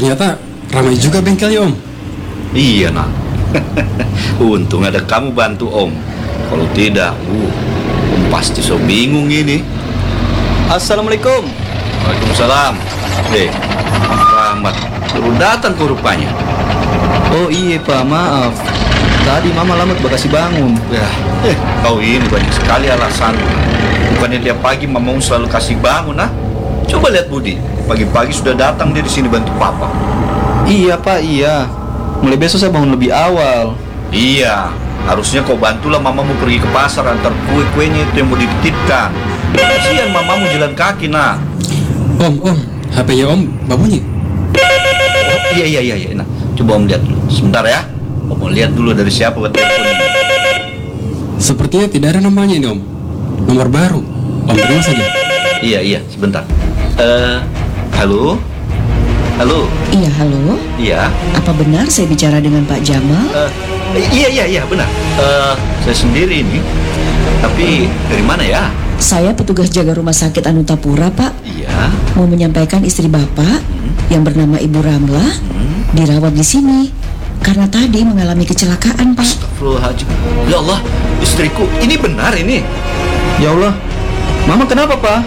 Ternyata ramai juga bengkelnya, Om. Iya, nak. Untung ada kamu bantu, Om. Kalau tidak, Om pasti so bingung ini. Assalamualaikum. Waalaikumsalam. Rahmat, baru datang ke rupanya. Oh iya Pak, maaf. Tadi Mama lambat bakasi bangun. Ya, kau ini banyak sekali alasan. Bukannya tiap pagi Mamamu selalu kasih bangun, nah? Coba lihat Budi, pagi-pagi sudah datang dia di sini bantu Papa. Iya Pak, iya. Mulai besok saya bangun lebih awal. Iya, harusnya kau bantulah Mamamu pergi ke pasar antar kue-kuenya itu yang mau dititipkan. Kasihan Mamamu jalan kaki, nah. Om, HP-nya Om bunyi. Oh, iya. Nah, coba Om lihat dulu. Sebentar ya. Om mau lihat dulu dari siapa buat telepon ini. Sepertinya tidak ada namanya ini, Om. Nomor baru. Om terima saja. Iya, sebentar. Halo? Halo? Iya, halo. Iya. Apa benar saya bicara dengan Pak Jamal? Iya, benar. Saya sendiri ini. Tapi dari mana ya? Saya petugas jaga rumah sakit Anutapura, Pak. Iya. Mau menyampaikan istri Bapak yang bernama Ibu Ramla dirawat di sini karena tadi mengalami kecelakaan, Pak. Astagfirullahaladzim. Ya Allah, istriku, ini benar ini. Ya Allah, Mama kenapa Pak?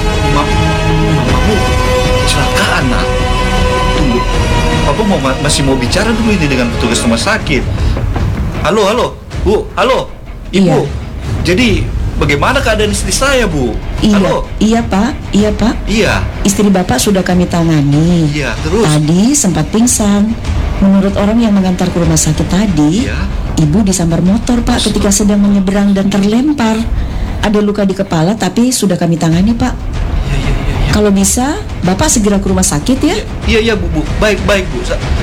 Mamamu kecelakaan, nak. Tunggu, Papa masih mau bicara dulu ini dengan petugas rumah sakit. Halo, Bu, halo, Ibu. Iya. Jadi, bagaimana keadaan istri saya, Bu? Halo. Iya, Pak. Iya. Istri Bapak sudah kami tangani. Iya, terus? Tadi sempat pingsan. Menurut orang yang mengantar ke rumah sakit tadi, Iya. Ibu disambar motor, Pak, ketika sedang menyeberang dan terlempar. Ada luka di kepala, tapi sudah kami tangani, Pak. Iya. Kalau bisa, Bapak segera ke rumah sakit ya. Iya, Bu. Baik, Bu.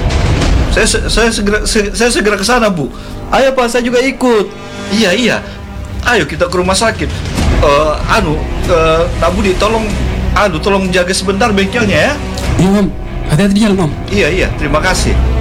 Saya segera ke sana, Bu. Ayo Pak, saya juga ikut. Iya. Ayo kita ke rumah sakit. Nak Budi, tolong jaga sebentar bengkelnya ya. Iya, Om. Hati-hati di jalan, Om. Iya, terima kasih.